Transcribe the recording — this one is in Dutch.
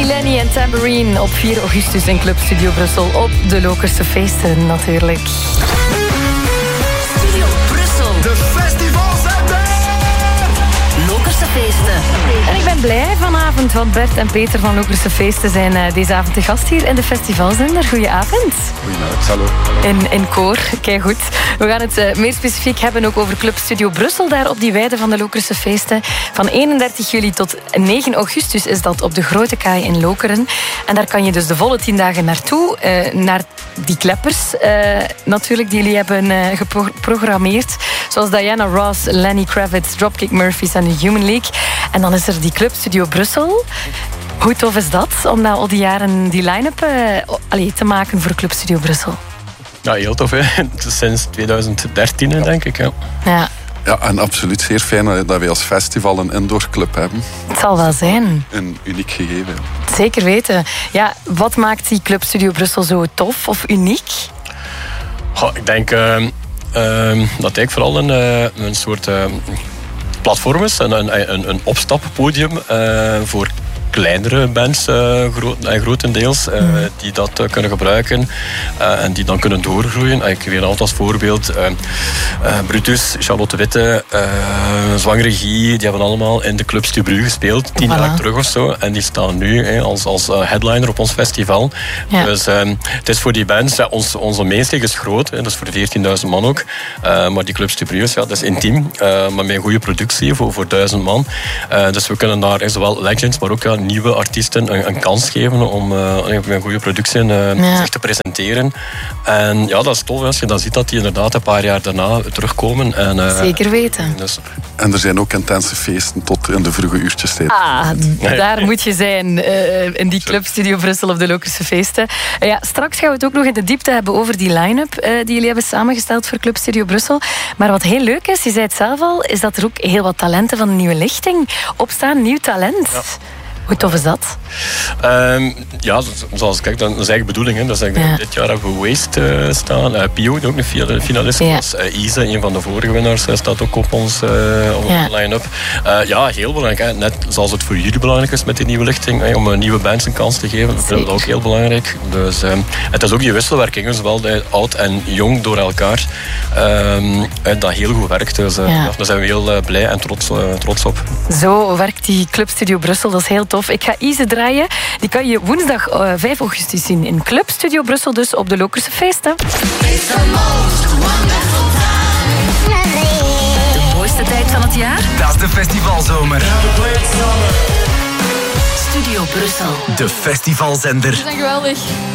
Lenny en Tambourine op 4 augustus in Club Studio Brussel op de Lokerse Feesten natuurlijk. Studio Brussel. De festivalzender. Lokerse Feesten. En ik ben blij vanavond, want Bert en Peter van Lokerse Feesten zijn deze avond te gast hier in de festivalzender. Goedenavond. Goedenavond, hallo. In koor, kijk goed. We gaan het meer specifiek hebben ook over Club Studio Brussel, daar op die weide van de Lokerse Feesten. Van 31 juli tot 9 augustus is dat op de Grote Kaai in Lokeren. En daar kan je dus de volle 10 dagen naartoe, naar die kleppers natuurlijk, die jullie hebben geprogrammeerd. Zoals Diana Ross, Lenny Kravitz, Dropkick Murphys en de Human League. En dan is er die Club Studio Brussel. Hoe tof is dat, om na al die jaren die line-up te maken voor Club Studio Brussel? Ja, heel tof, hè. Sinds 2013, denk ik. Ja. Ja, en absoluut zeer fijn dat wij als festival een indoorclub hebben. Het zal wel zijn. Een uniek gegeven. Zeker weten. Ja, wat maakt die Club Studio Brussel zo tof of uniek? Ik denk dat ik vooral een soort platform is. Een opstappodium voor kleinere bands, grotendeels, die dat kunnen gebruiken en die dan kunnen doorgroeien. Ik weet altijd als voorbeeld Brutus, Charlotte Witte, Zwangere Guy, die hebben allemaal in de Club Studio Brugge gespeeld, 10 jaar terug of zo. En die staan nu als headliner op ons festival. Ja. Dus het is voor die bands, onze mainstreek is groot, dat is voor 14.000 man ook. Maar die Club Studio Brugge, dat is intiem, maar met een goede productie voor 1000 man. Dus we kunnen daar zowel legends, maar ook nieuwe artiesten een kans geven om met een goede productie zich te presenteren. En ja, dat is tof als je dan ziet dat die inderdaad een paar jaar daarna terugkomen. En, zeker weten. Dus. En er zijn ook intense feesten tot in de vroege uurtjes tijd. Daar moet je zijn, in die Club Studio Brussel op de Lokerse Feesten. Straks gaan we het ook nog in de diepte hebben over die line-up die jullie hebben samengesteld voor Club Studio Brussel. Maar wat heel leuk is, je zei het zelf al, is dat er ook heel wat talenten van de Nieuwe Lichting opstaan. Nieuw talent. Ja. Hoe tof is dat? Zoals kijk, dat is eigenlijk de bedoeling. Hè. Dat is dit jaar hebben we Waste staan. Pio, die ook een finalist was. Isa, een van de vorige winnaars, staat ook op ons line-up. Heel belangrijk. Hè. Net zoals het voor jullie belangrijk is met die nieuwe lichting, om nieuwe bands een kans te geven. Dat vinden we ook heel belangrijk. Dus, het is ook die wisselwerking, zowel oud en jong door elkaar. Dat heel goed werkt. Dus daar zijn we heel blij en trots op. Zo werkt die Club Studio Brussel, dat is heel tof. Ik ga Ise draaien. Die kan je woensdag 5 augustus zien in Club Studio Brussel, dus op de Lokerse Feesten. De mooiste tijd van het jaar? Dat is de festivalzomer. Studio Brussel. De festivalzender. We zijn geweldig.